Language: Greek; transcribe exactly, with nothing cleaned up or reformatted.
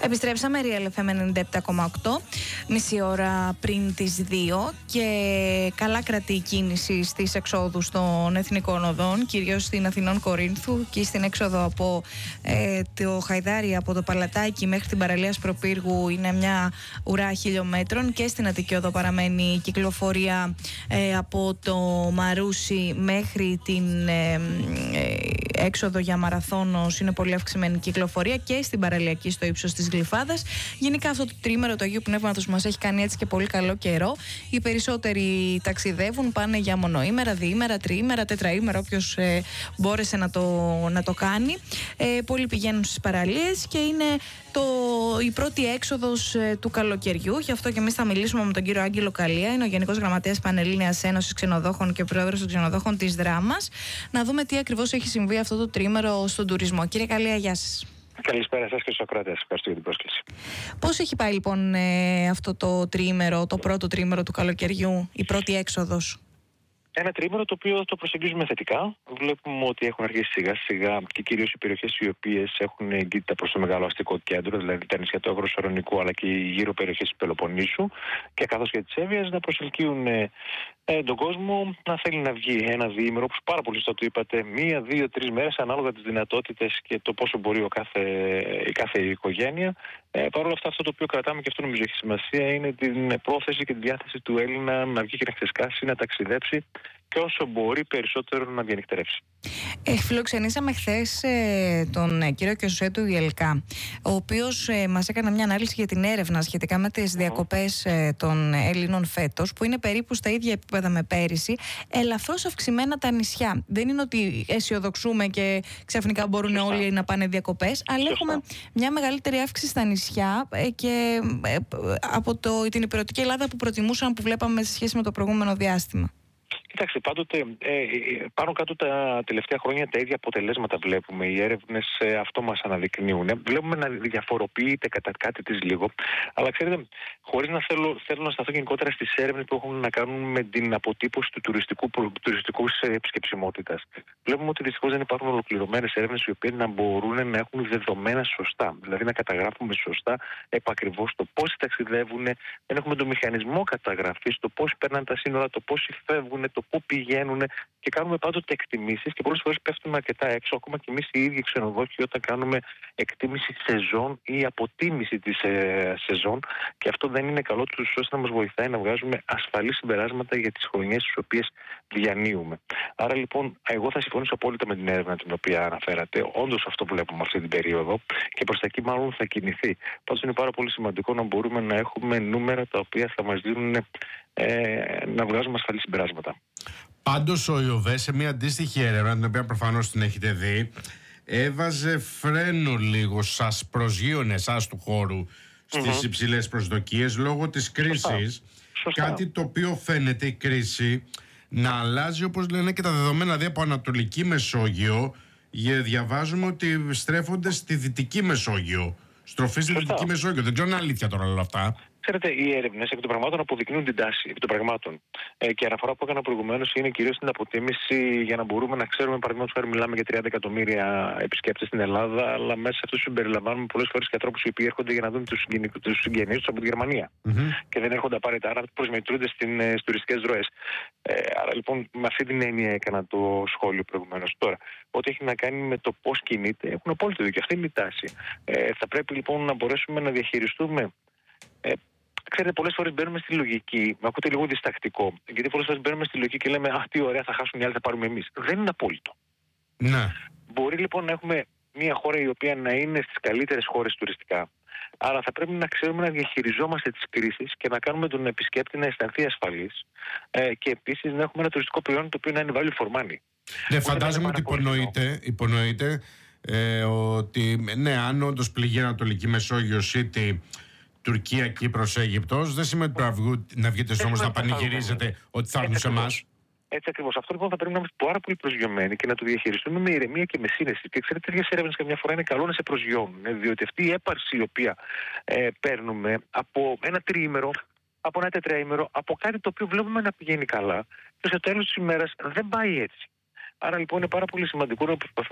Επιστρέψαμε, Real εφ εμ ενενήντα επτά κόμμα οκτώ, μισή ώρα πριν τις δύο, και καλά κρατεί η κίνηση στις εξόδους των εθνικών οδών, κυρίως στην Αθηνών Κορίνθου και στην έξοδο από ε, το Χαϊδάρι, από το Παλατάκι μέχρι την παραλία Σπροπύργου είναι μια ουρά χιλιόμετρων, και στην Αττική Οδό παραμένει η κυκλοφορία ε, από το Μαρούσι μέχρι την ε, ε, έξοδο για Μαραθώνος, είναι πολύ αυξημένη κυκλοφορία, και στην παραλιακή στο ύψος της Γλυφάδας. Γενικά αυτό το τρίμερο του Αγίου Πνεύματος μας έχει κάνει έτσι και πολύ καλό καιρό. Οι περισσότεροι ταξιδεύουν, πάνε για μονοήμερα, διήμερα, τριήμερα, τετραήμερα, όποιος ε, μπόρεσε να το, να το κάνει. Ε, πολλοί πηγαίνουν στις παραλίες και είναι το, η πρώτη έξοδος ε, του καλοκαιριού. Γι' αυτό και εμείς θα μιλήσουμε με τον κύριο Άγγελο Καλία, είναι ο Γενικός Γραμματέας Πανελλήνιας Ένωσης Ξενοδόχων και Πρόεδρος των Ξενοδόχων της Δράμας, να δούμε τι ακριβώς έχει συμβεί αυτό το τρίμερο στον τουρισμό. Κύριε Καλία, γεια σας. Καλησπέρα σας και στους ακροατές. Ευχαριστώ για την πρόσκληση. Πώς έχει πάει λοιπόν ε, αυτό το τρίμερο, το πρώτο τρίμερο του καλοκαιριού, η πρώτη έξοδος? Ένα τρίμερο το οποίο το προσεγγίζουμε θετικά. Βλέπουμε ότι έχουν αρχίσει σιγά σιγά, και κυρίως οι περιοχές οι οποίες έχουν εγκύτητα προς το μεγάλο αστικό κέντρο, δηλαδή τα νησιά του Αγροσορονικού αλλά και οι γύρω περιοχές της Πελοποννήσου και καθώς και της Εύβοιας, να προσελκύουν ε, ε, τον κόσμο να θέλει να βγει ένα διήμερο, όπως πάρα πολύ σωστά το είπατε, μία, δύο, τρεις μέρες, ανάλογα τις δυνατότητες και το πόσο μπορεί ο κάθε, η κάθε οικογένεια. Ε, Παρ' όλα αυτά, αυτό το οποίο κρατάμε, και αυτό νομίζω έχει σημασία, είναι την πρόθεση και τη διάθεση του Έλληνα να βγει και να ξεσκάσει, να ταξιδέψει και όσο μπορεί περισσότερο να διανυκτερεύσει. Ε, φιλοξενήσαμε χθες ε, τον ε, κύριο Κιωσέτου Ιελκά, ο οποίος ε, μας έκανε μια ανάλυση για την έρευνα σχετικά με τις διακοπές ε, των Ελλήνων φέτος, που είναι περίπου στα ίδια επίπεδα με πέρυσι, ελαφρώς αυξημένα τα νησιά. Δεν είναι ότι αισιοδοξούμε και ξαφνικά μπορούν Σωστά. όλοι να πάνε διακοπές, αλλά Σωστά. έχουμε μια μεγαλύτερη αύξηση στα νησιά ε, και ε, από το, την υπηρετική Ελλάδα που προτιμούσαν, που βλέπαμε σε σχέση με το προηγούμενο διάστημα. Κοιτάξτε, πάντοτε ε, πάνω κάτω τα τελευταία χρόνια τα ίδια αποτελέσματα βλέπουμε. Οι έρευνες ε, αυτό μας αναδεικνύουν. Βλέπουμε να διαφοροποιείται κατά κάτι της λίγο. Αλλά ξέρετε, χωρίς να θέλω, θέλω να σταθώ γενικότερα στις έρευνες που έχουν να κάνουν με την αποτύπωση του τουριστικού, τουριστικού επισκεψιμότητας. Βλέπουμε ότι δυστυχώς δεν υπάρχουν ολοκληρωμένες έρευνες οι οποίες να μπορούν να έχουν δεδομένα σωστά. Δηλαδή να καταγράφουμε σωστά επακριβώς το πόσοι ταξιδεύουν, δεν έχουμε το μηχανισμό καταγραφής, το πόσοι περνάνε τα σύνορα, το πόσοι φεύγουν, το πού πηγαίνουν, και κάνουμε πάντοτε εκτιμήσεις και πολλές φορές πέφτουμε αρκετά έξω, ακόμα και εμείς οι ίδιοι ξενοδόχοι, όταν κάνουμε εκτίμηση σεζόν ή αποτίμηση της ε, σεζόν, και αυτό δεν είναι καλό τους ώστε να μας βοηθάει να βγάζουμε ασφαλή συμπεράσματα για τις χρονιές τις οποίες διανύουμε. Άρα λοιπόν, εγώ θα συμφωνήσω απόλυτα με την έρευνα την οποία αναφέρατε. Όντως αυτό βλέπουμε αυτή την περίοδο και προς τα εκεί μάλλον θα κινηθεί. Πάντως είναι πάρα πολύ σημαντικό να μπορούμε να έχουμε νούμερα τα οποία θα μας δίνουν ε, να βγάζουμε ασφαλή συμπεράσματα. Πάντως ο ΙΟΒΕ σε μια αντίστοιχη έρευνα, την οποία προφανώς την έχετε δει, έβαζε φρένο λίγο, σας προσγείωνε εσάς του χώρου στις mm-hmm. υψηλές προσδοκίες λόγω της κρίσης. Σωστά. Κάτι το οποίο φαίνεται η κρίση να αλλάζει, όπως λένε και τα δεδομένα, δηλαδή από Ανατολική Μεσόγειο διαβάζουμε ότι στρέφονται στη Δυτική Μεσόγειο. Στροφή στη Δυτική Μεσόγειο. Δεν ξέρω αν είναι αλήθεια τώρα όλα αυτά. Ξέρετε, οι έρευνες επί των πραγμάτων αποδεικνύουν την τάση επί των πραγμάτων. Ε, και η αναφορά που έκανα προηγουμένως είναι κυρίως στην αποτίμηση για να μπορούμε να ξέρουμε, παραδείγματος χάρη, μιλάμε για τριάντα εκατομμύρια επισκέπτες στην Ελλάδα, αλλά μέσα σε αυτούς συμπεριλαμβάνουμε πολλές φορές και ανθρώπους οι οποίοι έρχονται για να δουν τους συγγενείς τους από τη Γερμανία. Mm-hmm. Και δεν έρχονται απαραίτητα, άρα προσμετρούνται στις τουριστικές ροές. Ε, άρα λοιπόν, με αυτή την έννοια έκανα το σχόλιο προηγουμένως. Τώρα, ό,τι έχει να κάνει με το πώς κινείται, έχουν απόλυτο δίκιο. Αυτή είναι η τάση. Ε, θα πρέπει λοιπόν να μπορέσουμε να διαχειριστούμε. Ε, Ξέρετε, πολλές φορές μπαίνουμε στη λογική, με ακούτε λίγο διστακτικό, γιατί πολλές φορές μπαίνουμε στη λογική και λέμε «Αχ, τι ωραία, θα χάσουν οι άλλοι, θα πάρουμε εμείς». Δεν είναι απόλυτο. Ναι. Μπορεί λοιπόν να έχουμε μια χώρα η οποία να είναι στις καλύτερες χώρες τουριστικά, αλλά θα πρέπει να ξέρουμε να διαχειριζόμαστε τις κρίσεις και να κάνουμε τον επισκέπτη να αισθανθεί ασφαλής, ε, και επίσης να έχουμε ένα τουριστικό προϊόν το οποίο να είναι value for money. Ναι, φαντάζομαι ότι υπονοείται, υπονοείται ε, ότι ναι, αν όντως πληγεί η Ανατολική Μεσόγειο, City, Τουρκία, Κύπρος, Αίγυπτος, δεν σημαίνει ότι να βγείτε όμως να πανηγυρίζετε ότι θα έρθουν σε εμάς. Έτσι ακριβώς. Αυτό λοιπόν θα πρέπει να είμαστε πάρα πολύ προσγειωμένοι και να το διαχειριστούμε με ηρεμία και με σύνεση. Και ξέρετε, τέτοιες έρευνες καμιά φορά είναι καλό να σε προσγειώνουν, διότι αυτή η έπαρση η οποία ε, παίρνουμε από ένα τριήμερο, από ένα τετραήμερο, από κάτι το οποίο βλέπουμε να πηγαίνει καλά, και στο τέλος της ημέρας δεν πάει έτσι. Άρα λοιπόν είναι πάρα πολύ σημαντικό να προσπαθούμε